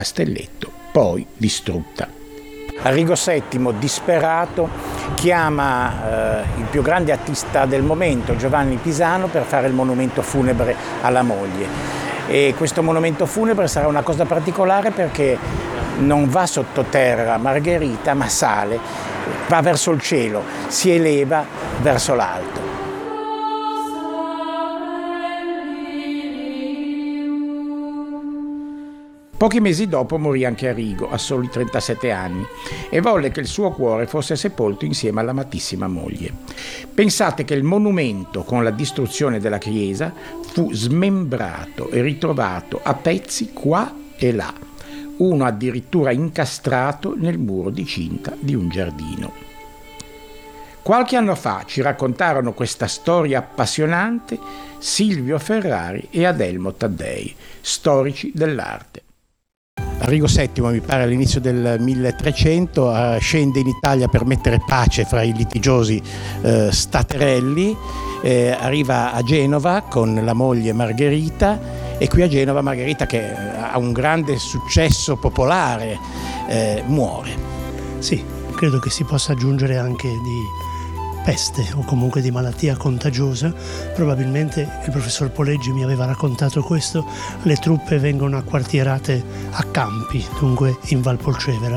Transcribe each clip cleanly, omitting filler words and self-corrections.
Castelletto, poi distrutta. Arrigo VII, disperato, chiama il più grande artista del momento, Giovanni Pisano, per fare il monumento funebre alla moglie. E questo monumento funebre sarà una cosa particolare perché non va sottoterra Margherita, ma sale, va verso il cielo, si eleva verso l'alto. Pochi mesi dopo morì anche Arrigo, a soli 37 anni, e volle che il suo cuore fosse sepolto insieme all'amatissima moglie. Pensate che il monumento, con la distruzione della chiesa, fu smembrato e ritrovato a pezzi qua e là, uno addirittura incastrato nel muro di cinta di un giardino. Qualche anno fa ci raccontarono questa storia appassionante Silvio Ferrari e Adelmo Taddei, storici dell'arte. Arrigo VII, mi pare all'inizio del 1300, scende in Italia per mettere pace fra i litigiosi staterelli, arriva a Genova con la moglie Margherita, e qui a Genova Margherita, che ha un grande successo popolare, muore. Sì, credo che si possa aggiungere anche di peste o comunque di malattia contagiosa. Probabilmente il professor Poleggi mi aveva raccontato questo. Le truppe vengono acquartierate a Campi, dunque in Valpolcevera.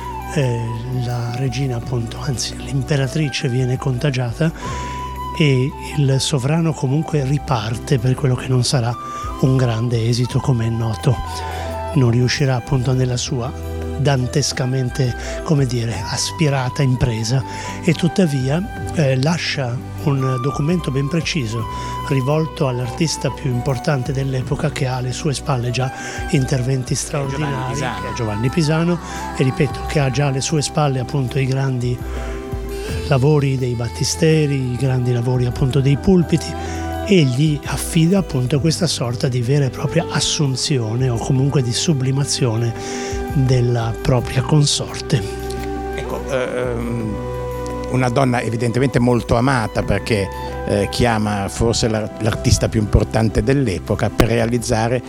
La regina, appunto, anzi l'imperatrice, viene contagiata e il sovrano comunque riparte per quello che non sarà un grande esito, come è noto. Non riuscirà appunto nella sua dantescamente, aspirata impresa, e tuttavia lascia un documento ben preciso rivolto all'artista più importante dell'epoca, che ha alle sue spalle già interventi straordinari, che è Giovanni Pisano, e ripeto che ha già alle sue spalle appunto i grandi lavori dei battisteri, i grandi lavori appunto dei pulpiti, e gli affida appunto questa sorta di vera e propria assunzione o comunque di sublimazione della propria consorte. Ecco, una donna evidentemente molto amata, perché chiama forse l'artista più importante dell'epoca per realizzare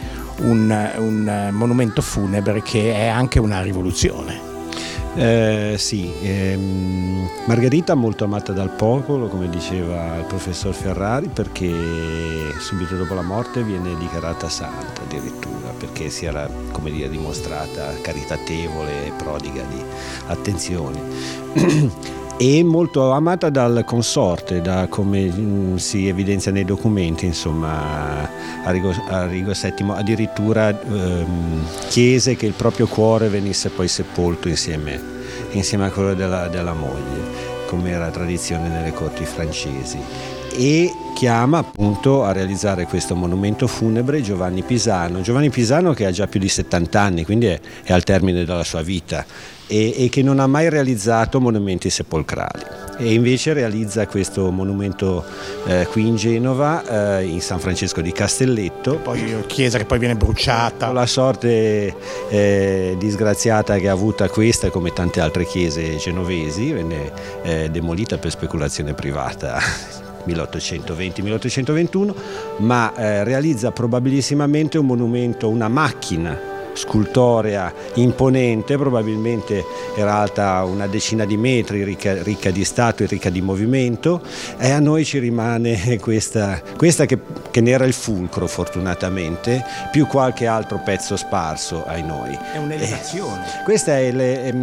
un monumento funebre che è anche una rivoluzione. Margherita molto amata dal popolo, come diceva il professor Ferrari, perché subito dopo la morte viene dichiarata santa addirittura, perché si era, dimostrata caritatevole e prodiga di attenzioni. E molto amata dal consorte, da come si evidenzia nei documenti, insomma. Arrigo VII addirittura chiese che il proprio cuore venisse poi sepolto insieme a quello della moglie, come era tradizione nelle corti francesi, e chiama appunto a realizzare questo monumento funebre Giovanni Pisano, che ha già più di 70 anni, quindi è al termine della sua vita, e che non ha mai realizzato monumenti sepolcrali, e invece realizza questo monumento qui in Genova, in San Francesco di Castelletto. Poi chiesa che poi viene bruciata. Con la sorte disgraziata che ha avuta questa, come tante altre chiese genovesi, venne demolita per speculazione privata 1820-1821, ma realizza probabilissimamente un monumento, una macchina scultorea imponente, probabilmente era alta una decina di metri, ricca di statue, ricca di movimento, e a noi ci rimane questa che ne era il fulcro, fortunatamente, più qualche altro pezzo sparso ai noi. È un'elevazione. Questa è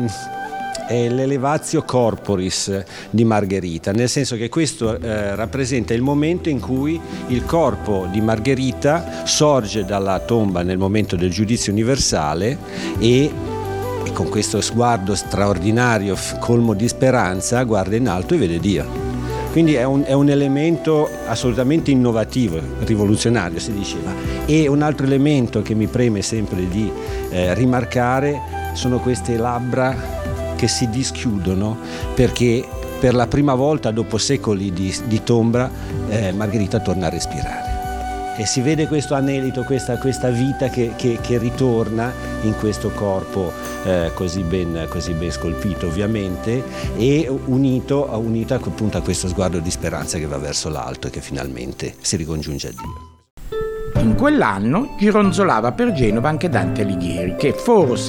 l'elevatio corporis di Margherita, nel senso che questo rappresenta il momento in cui il corpo di Margherita sorge dalla tomba nel momento del giudizio universale, e con questo sguardo straordinario, colmo di speranza, guarda in alto e vede Dio. Quindi è un elemento assolutamente innovativo, rivoluzionario si diceva. E un altro elemento che mi preme sempre di rimarcare sono queste labbra che si dischiudono, perché per la prima volta dopo secoli di tombra Margherita torna a respirare, e si vede questo anelito, questa vita che ritorna in questo corpo così ben scolpito, ovviamente, e unito appunto a questo sguardo di speranza che va verso l'alto e che finalmente si ricongiunge a Dio. In quell'anno gironzolava per Genova anche Dante Alighieri, che forse